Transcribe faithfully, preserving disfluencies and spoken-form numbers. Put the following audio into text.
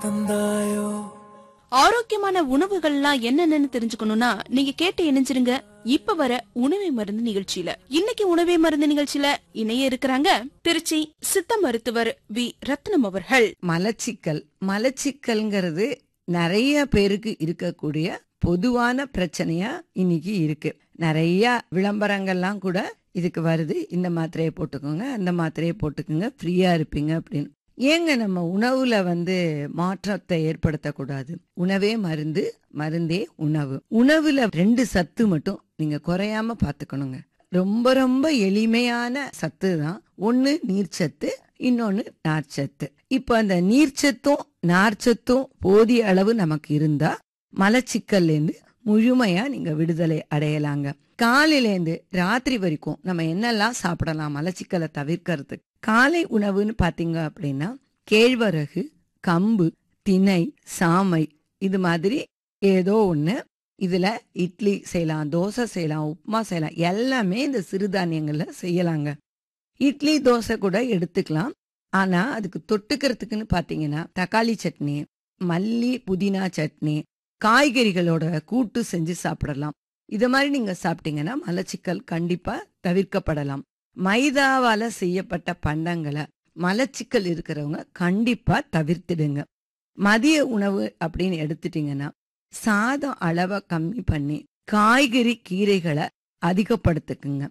தந்தாயோ. ஆரோக்கியமான உணவுகள்லாம் என்னென்னு தெரிஞ்சுக்கணும்னா நீங்க கேட்டு இணைஞ்சிருங்க. இப்ப வர உணவே மருந்து நிகழ்ச்சியில இன்னைக்கு உணவே மருந்து நிகழ்ச்சியில இணைய இருக்கிறாங்க திருச்சி சித்த மருத்துவர் வி ரத்னம் அவர்கள். மலச்சிக்கல் மலச்சிக்கல்ங்கிறது நிறைய பேருக்கு இருக்கக்கூடிய பொதுவான பிரச்சனையா இன்னைக்கு இருக்கு. நிறைய விளம்பரங்கள்லாம் கூட இதுக்கு வருது. இந்த மாத்திரையை போட்டுக்கோங்க, அந்த மாத்திரையை போட்டுக்கோங்க, ஃப்ரீயா இருப்பீங்க அப்படின்னு. ஏங்க நம்ம உணவுல வந்து மாற்றத்தை ஏற்படுத்தக்கூடாது? உணவே மருந்து, மருந்தே உணவு. உணவுல ரெண்டு சத்து மட்டும் நீங்க குறையாம பாத்துக்கணுங்க. ரொம்ப ரொம்ப எளிமையான சத்து தான். ஒன்னு நீர்ச்சத்து, இன்னொன்னு நார்ச்சத்து. இப்ப அந்த நீர்ச்சத்தும் நார்ச்சத்தும் போதிய அளவு நமக்கு இருந்தா மலச்சிக்கல்ல இருந்து முழுமையா நீங்க விடுதலை அடையலாங்க. காலையில இருந்து ராத்திரி வரைக்கும் நம்ம என்னெல்லாம் சாப்பிடலாம் மலச்சிக்கலை தவிர்க்கிறதுக்கு? காலை உணவுன்னு பாத்தீங்க அப்படின்னா கேழ்வரகு, கம்பு, திணை, சாமை, இது மாதிரி ஏதோ ஒண்ணு. இதுல இட்லி செய்யலாம், தோசை செய்யலாம், உப்புமா செய்யலாம். எல்லாமே இந்த சிறுதானியங்கள்ல செய்யலாங்க. இட்லி தோசை கூட எடுத்துக்கலாம். ஆனா அதுக்கு தொட்டுக்கிறதுக்குன்னு பாத்தீங்கன்னா தக்காளி சட்னி, மல்லி புதினா சட்னி, காய்கறிகளோட கூட்டு செஞ்சு சாப்பிடலாம். இத மாதிரி நீங்க சாப்பிட்டீங்கன்னா மலச்சிக்கல் கண்டிப்பா தவிர்க்கப்படலாம். மைதாவால செய்யப்பட்ட பண்டங்களை மலச்சிக்கல் இருக்கிறவங்க கண்டிப்பா தவிர்த்திடுங்க. மதிய உணவு அப்படின்னு எடுத்துட்டீங்கன்னா சாதம் அளவை கம்மி பண்ணி காய்கறி கீரைகளை அதிகப்படுத்துக்குங்க.